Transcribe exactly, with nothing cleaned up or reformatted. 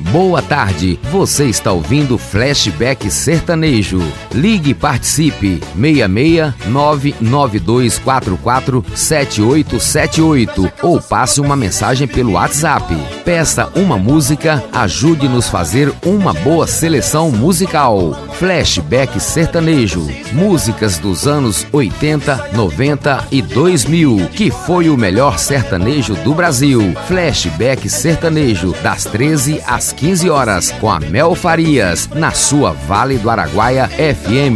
Boa tarde, você está ouvindo Flashback Sertanejo. Ligue e participe, seis seis nove nove dois quatro quatro sete oito sete oito ou passe uma mensagem pelo WhatsApp. Peça uma música, ajude-nos a fazer uma boa seleção musical. Flashback Sertanejo, músicas dos anos oitenta, noventa e dois mil, que foi o melhor sertanejo do Brasil. Flashback Sertanejo, das treze às quinze horas, com a Mel Farias, na sua Vale do Araguaia F M